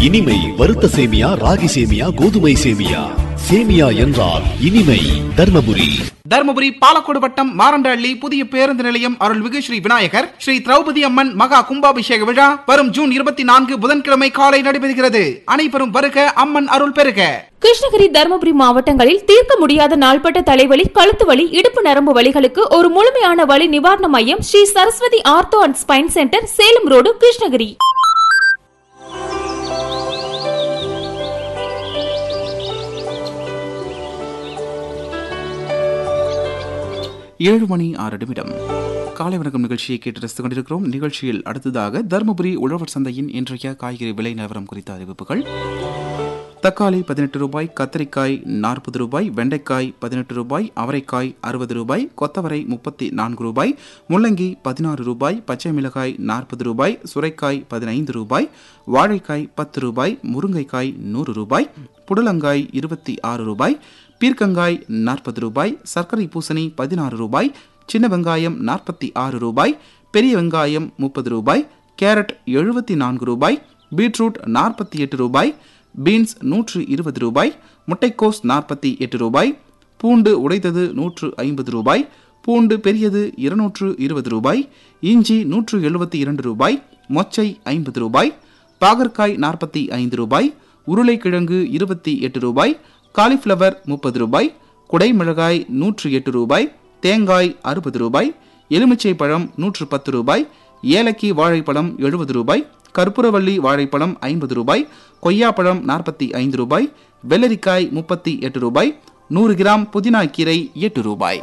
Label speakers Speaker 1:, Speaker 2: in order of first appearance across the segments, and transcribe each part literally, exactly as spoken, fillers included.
Speaker 1: இனிமை வறுத்த சேமியா, ராகி சேமியா, கோதுமை சேமியா. சேமியா என்றால் இனிமை. தர்மபுரி
Speaker 2: தர்மபுரி பாலக்கோடு வட்டம் மாரண்டஹள்ளி புதிய பேருந்து நிலையம் அருள்மிகு ஸ்ரீ விநாயகர் ஸ்ரீ திரௌபதி அம்மன் மகா கும்பாபிஷேக விழா வரும் ஜூன் இருபத்தி நான்கு புதன்கிழமை காலை நடைபெறுகிறது. அனைவரும் வருக, அம்மன் அருள் பெறுக.
Speaker 3: கிருஷ்ணகிரி, தர்மபுரி மாவட்டங்களில் தீர்க்க முடியாத நாள்பட்ட தலைவலி, கழுத்து வலி, இடுப்பு நரம்பு வலிகளுக்கு ஒரு முழுமையான வலி நிவாரண மையம் Sri Saraswati ortho and spine centre, Salem road, Krishnagiri.
Speaker 2: ஏழு மணி ஆறு நிமிடம் காலை வணக்கம் நிகழ்ச்சியை கேட்டு ரசித்துக் கொண்டிருக்கிறோம். நிகழ்ச்சியில் அடுத்ததாக தருமபுரி உழவர் சந்தையின் இன்றைய காய்கறி விலை நிலவரம் குறித்த அறிவிப்புகள். தக்காளி பதினெட்டு ரூபாய், கத்திரிக்காய் நாற்பது ரூபாய், வெண்டைக்காய் பதினெட்டு ரூபாய், அவரைக்காய் அறுபது ரூபாய், கொத்தவரை முப்பத்தி நான்கு ரூபாய், முள்ளங்கி பதினாறு ரூபாய், பச்சை மிளகாய் நாற்பது ரூபாய், சுரைக்காய் பதினைந்து ரூபாய், வாழைக்காய் பத்து ரூபாய், முருங்கைக்காய் நூறு ரூபாய், புடலங்காய் இருபத்தி ஆறு ரூபாய், பீர்க்கங்காய் நாற்பது ரூபாய், சர்க்கரை பூசணி பதினாறு ரூபாய், சின்ன வெங்காயம் நாற்பத்தி ஆறு ரூபாய், பெரிய வெங்காயம் முப்பது ரூபாய், கேரட் எழுபத்தி நான்கு ரூபாய், பீட்ரூட் நாற்பத்தி எட்டு ரூபாய், பீன்ஸ் நூற்று இருபது ரூபாய், முட்டைக்கோஸ் நாற்பத்தி எட்டு ரூபாய், பூண்டு உடைத்தது நூற்று ஐம்பது ரூபாய், பூண்டு பெரியது இருநூற்று இருபது ரூபாய், இஞ்சி நூற்று எழுபத்தி இரண்டு ரூபாய், மொச்சை ஐம்பது ரூபாய், பாகற்காய் நாற்பத்தி ஐந்து ரூபாய், உருளைக்கிழங்கு இருபத்தி எட்டு ரூபாய், காலிஃப்ளவர் முப்பது ரூபாய், குடைமிளகாய் நூற்று எட்டு ரூபாய், தேங்காய் அறுபது ரூபாய், எலுமிச்சை பழம் நூற்று பத்து ரூபாய், ஏலக்கி வாழைப்பழம் எழுபது ரூபாய், கற்பூரவள்ளி வாழைப்பழம் ஐம்பது ரூபாய், கொய்யாப்பழம் நாற்பத்தி ஐந்து ரூபாய், வெள்ளரிக்காய் முப்பத்தி எட்டு ரூபாய், நூறு கிராம் புதினா கீரை எட்டு ரூபாய்.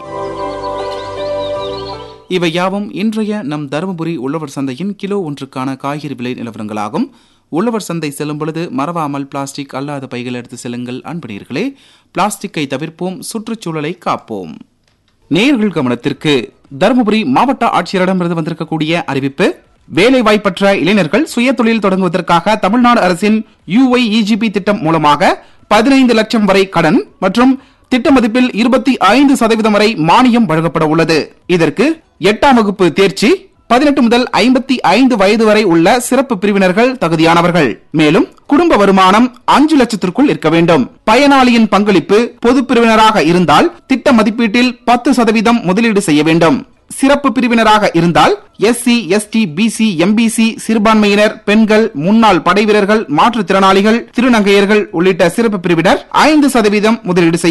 Speaker 2: இவை யாவும் இன்றைய நம் தருமபுரி உழவர் சந்தையின் கிலோ ஒன்றுக்கான காய்கறி விலை நிலவரங்களாகும். உழவர் சந்தை செல்லும் பொழுது மறவாமல் பிளாஸ்டிக் அல்லாத பைகள் எடுத்து செல்லுங்கள். அன்பனீர்களே, பிளாஸ்டிக்கை தவிர்ப்போம், சுற்றுச்சூழலை காப்போம். நேயர்கள் கவனத்திற்கு தருமபுரி மாவட்ட ஆட்சியரிடமிருந்து வந்திருக்கக்கூடிய அறிவிப்பு. வேலை வாய்ப்பற்ற இளைஞர்கள் சுய தொழில் தொடங்குவதற்காக தமிழ்நாடு அரசின் யுஐஇஜிபி திட்டம் மூலமாக பதினைந்து லட்சம் வரை கடன் மற்றும் திட்ட மதிப்பில் இருபத்தி ஐந்து சதவீதம் வரை மானியம் வழங்கப்பட உள்ளது. இதற்கு எட்டாம் வகுப்பு தேர்ச்சி, பதினெட்டு முதல் ஐம்பத்தி ஐந்து வயது வரை உள்ள சிறப்பு பிரிவினர்கள் தகுதியானவர்கள். மேலும் குடும்ப வருமானம் அஞ்சு லட்சத்திற்குள் இருக்க வேண்டும். பயனாளியின் பங்களிப்பு பொது பிரிவினராக இருந்தால் திட்ட மதிப்பீட்டில் பத்து சதவீதம் முதலீடு செய்ய வேண்டும். சிறப்பு பிரிவினராக இருந்தால் எஸ்சி, எஸ்டி, பிசி, எம்பிசி, சிறுபான்மையினர், பெண்கள், முன்னாள் படை வீரர்கள், மாற்றுத்திறனாளிகள், திருநங்கையர்கள் உள்ளிட்ட சிறப்பு பிரிவினர் ஐந்து சதவீதம் முதலீடு செய்ய